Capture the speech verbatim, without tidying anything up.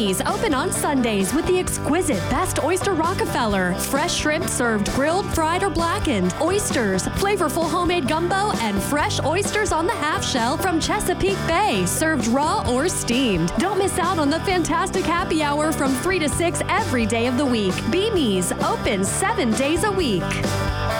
Beamy's open on Sundays with the exquisite best oyster Rockefeller. Fresh shrimp served grilled, fried, or blackened. Oysters, flavorful homemade gumbo, and fresh oysters on the half shell from Chesapeake Bay, served raw or steamed. Don't miss out on the fantastic happy hour from three to six every day of the week. Beamy's open seven days a week.